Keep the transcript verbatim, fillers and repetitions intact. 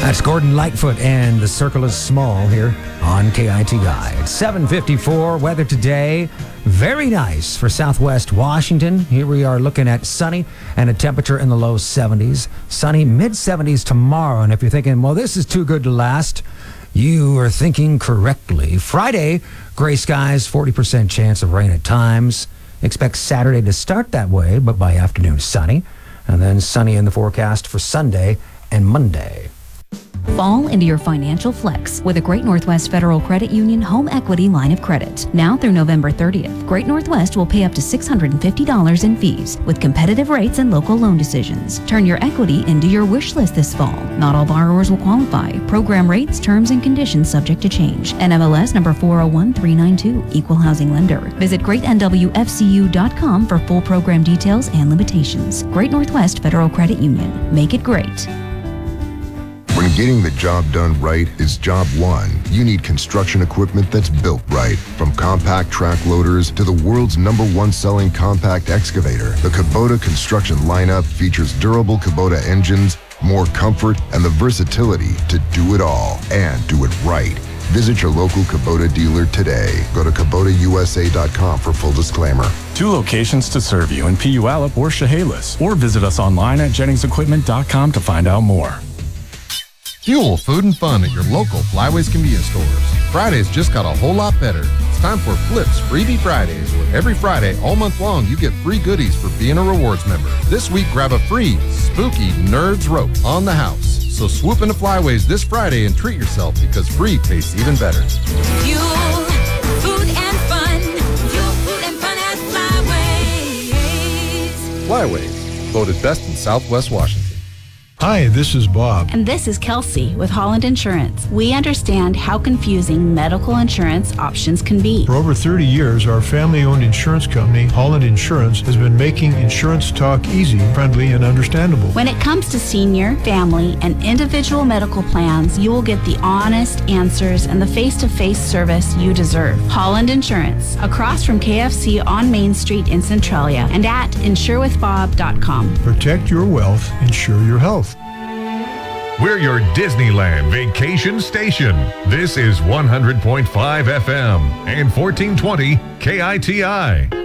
That's Gordon Lightfoot and The Circle is Small here on K I T I. It's seven fifty-four, weather today, very nice for southwest Washington. Here we are looking at sunny and a temperature in the low seventies. Sunny, mid-seventies tomorrow. And if you're thinking, well, this is too good to last, you are thinking correctly. Friday, gray skies, forty percent chance of rain at times. Expect Saturday to start that way, but by afternoon, sunny. And then sunny in the forecast for Sunday and Monday. Fall into your financial flex with a Great Northwest Federal Credit Union home equity line of credit. Now through November thirtieth, Great Northwest will pay up to six hundred fifty dollars in fees with competitive rates and local loan decisions. Turn your equity into your wish list this fall. Not all borrowers will qualify. Program rates, terms, and conditions subject to change. N M L S number four oh one three nine two, Equal Housing Lender. Visit great N W F C U dot com for full program details and limitations. Great Northwest Federal Credit Union. Make it great. When getting the job done right is job one, you need construction equipment that's built right. From compact track loaders to the world's number one selling compact excavator, the Kubota construction lineup features durable Kubota engines, more comfort, and the versatility to do it all and do it right. Visit your local Kubota dealer today. Go to Kubota U S A dot com for full disclaimer. Two locations to serve you in Puyallup or Chehalis, or visit us online at Jennings Equipment dot com to find out more. Fuel food and fun at your local Flyways convenience stores. Fridays just got a whole lot better. It's time for Flips Freebie Fridays, where every Friday all month long you get free goodies for being a rewards member. This week, grab a free spooky Nerds rope on the house. So swoop into Flyways this Friday and treat yourself, because free tastes even better. Fuel, food and fun. Fuel, food and fun at Flyways. Flyways, voted best in Southwest Washington. Hi, this is Bob. And this is Kelsey with Holland Insurance. We understand how confusing medical insurance options can be. For over thirty years, our family-owned insurance company, Holland Insurance, has been making insurance talk easy, friendly, and understandable. When it comes to senior, family, and individual medical plans, you will get the honest answers and the face-to-face service you deserve. Holland Insurance, across from K F C on Main Street in Centralia, and at insure with bob dot com. Protect your wealth, insure your health. We're your Disneyland vacation station. This is one hundred point five F M and fourteen twenty K I T I.